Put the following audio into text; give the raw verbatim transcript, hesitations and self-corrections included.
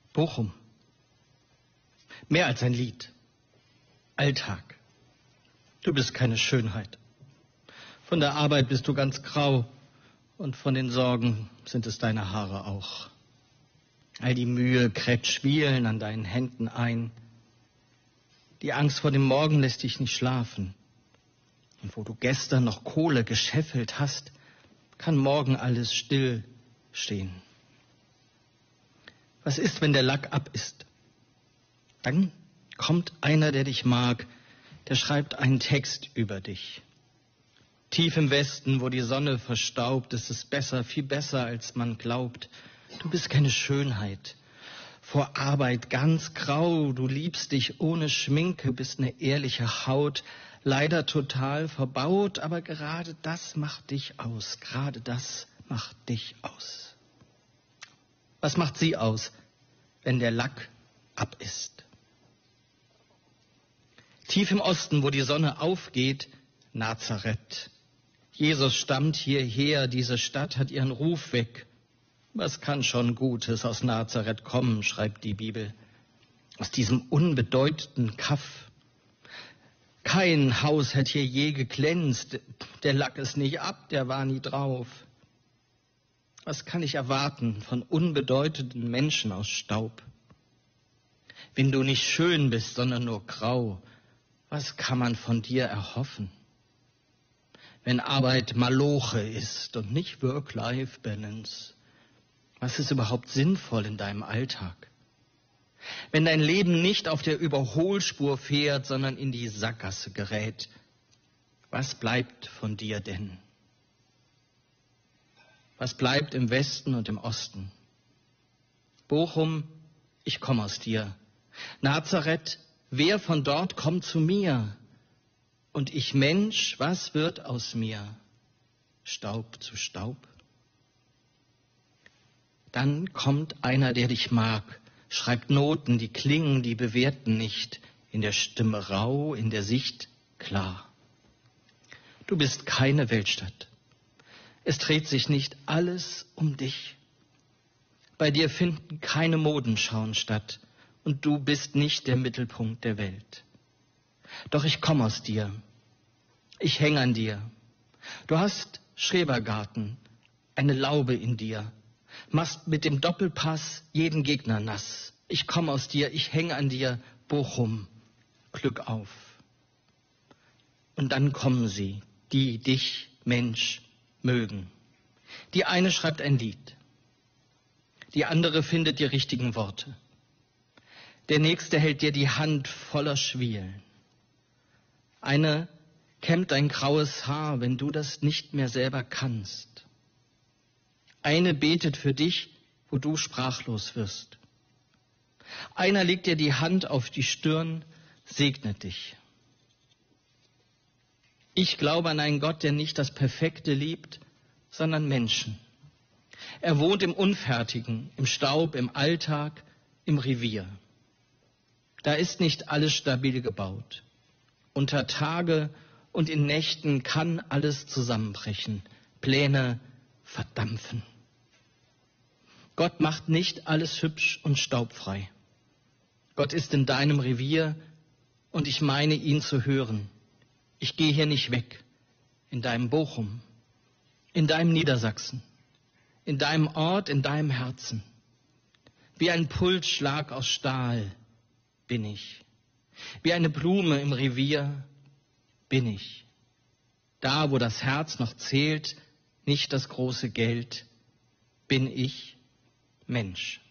Bochum. Mehr als ein Lied. Alltag. Du bist keine Schönheit. Von der Arbeit bist du ganz grau und von den Sorgen sind es deine Haare auch. All die Mühe gräbt Schwielen an deinen Händen ein. Die Angst vor dem Morgen lässt dich nicht schlafen. Und wo du gestern noch Kohle gescheffelt hast, kann morgen alles still stehen. Was ist, wenn der Lack ab ist? Dann kommt einer, der dich mag, der schreibt einen Text über dich. Tief im Westen, wo die Sonne verstaubt, ist es besser, viel besser, als man glaubt. Du bist keine Schönheit. Vor Arbeit ganz grau, du liebst dich ohne Schminke, bist eine ehrliche Haut, leider total verbaut, aber gerade das macht dich aus, gerade das macht dich aus. Was macht sie aus, wenn der Lack ab ist? Tief im Osten, wo die Sonne aufgeht, Nazareth. Jesus stammt hierher, diese Stadt hat ihren Ruf weg. Was kann schon Gutes aus Nazareth kommen, schreibt die Bibel. Aus diesem unbedeutenden Kaff. Kein Haus hat hier je geglänzt, der Lack ist nicht ab, der war nie drauf. Was kann ich erwarten von unbedeutenden Menschen aus Staub? Wenn du nicht schön bist, sondern nur grau, was kann man von dir erhoffen? Wenn Arbeit Maloche ist und nicht Work-Life-Balance, was ist überhaupt sinnvoll in deinem Alltag? Wenn dein Leben nicht auf der Überholspur fährt, sondern in die Sackgasse gerät, was bleibt von dir denn? Was bleibt im Westen und im Osten? Bochum, ich komme aus dir. Nazareth, wer von dort kommt zu mir? Und ich Mensch, was wird aus mir? Staub zu Staub? Dann kommt einer, der dich mag, schreibt Noten, die klingen, die bewerten nicht, in der Stimme rau, in der Sicht klar. Du bist keine Weltstadt. Es dreht sich nicht alles um dich. Bei dir finden keine Modenschauen statt und du bist nicht der Mittelpunkt der Welt. Doch ich komme aus dir. Ich hänge an dir. Du hast Schrebergarten, eine Laube in dir. Machst mit dem Doppelpass jeden Gegner nass. Ich komme aus dir, ich hänge an dir, Bochum, Glück auf. Und dann kommen sie, die dich, Mensch, mögen. Die eine schreibt ein Lied. Die andere findet die richtigen Worte. Der nächste hält dir die Hand voller Schwielen. Eine kämmt dein graues Haar, wenn du das nicht mehr selber kannst. Eine betet für dich, wo du sprachlos wirst. Einer legt dir die Hand auf die Stirn, segnet dich. Ich glaube an einen Gott, der nicht das Perfekte liebt, sondern Menschen. Er wohnt im Unfertigen, im Staub, im Alltag, im Revier. Da ist nicht alles stabil gebaut. Unter Tage und in Nächten kann alles zusammenbrechen, Pläne verdampfen. Gott macht nicht alles hübsch und staubfrei. Gott ist in deinem Revier und ich meine ihn zu hören. Ich gehe hier nicht weg, in deinem Bochum, in deinem Niedersachsen, in deinem Ort, in deinem Herzen. Wie ein Pulsschlag aus Stahl bin ich. Wie eine Blume im Revier bin ich. Da, wo das Herz noch zählt, nicht das große Geld, bin ich Mensch.